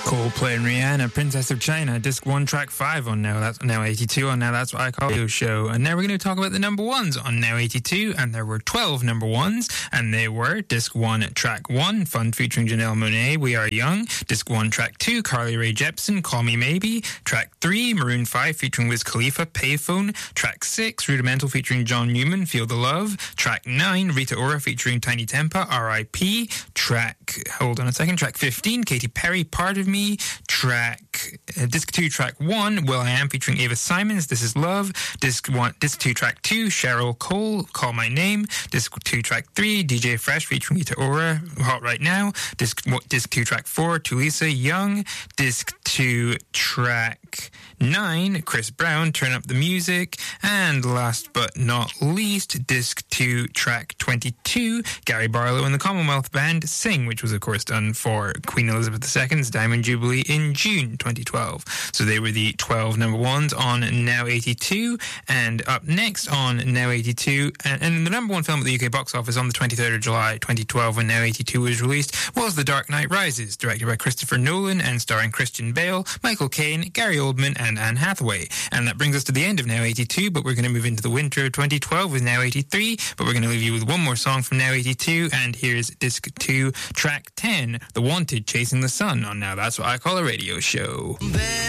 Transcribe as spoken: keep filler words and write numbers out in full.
Coldplay and Rihanna, Princess of China, disc one, track five on Now That's Now eighty-two on Now That's What I Call Radio Show. And now we're going to talk about the number ones on Now eighty-two, and there were twelve number ones, and they were disc one, track one, Fun featuring Janelle Monáe, We Are Young. Disc one, track two, Carly Rae Jepsen, Call Me Maybe. Track three, Maroon five featuring Wiz Khalifa, Payphone. Track six, Rudimental featuring John Newman, Feel the Love. Track nine, Rita Ora featuring Tiny Tempa, R I P. Track, hold on a second, track fifteen, Katy Perry, Part of Me. Track, uh, disc two, track one, Will I Am featuring Ava Simons, This Is Love. Disc one, disc two, track two, Cheryl Cole, Call My Name. Disc two, track three, D J Fresh featuring Rita Ora, Hot Right Now. Disc, disc two, track four, Tulisa, Young. Disc two, track nine, Chris Brown, Turn Up the Music. And last but not least, disc two, track twenty-two, Gary Barlow and the Commonwealth Band, Sing, which was of course done for Queen Elizabeth the Second's Diamond Jubilee in June twenty twelve. So they were the twelve number ones on Now eighty-two. And up next on Now eighty-two, and, and the number one film at the U K box office on the twenty-third of July twenty twelve when Now eighty-two was released was The Dark Knight Rises, directed by Christopher Nolan and starring Christian Bale, Michael Caine, Gary Oldman and Anne Hathaway. And that brings us to the end of Now eighty-two, but we're going to move into the winter of twenty twelve with Now eighty-three, but we're going to leave you with one more song from Now eighty-two, and here's disc two, track ten, The Wanted, Chasing the Sun on Now That's What I Call a Radio Show.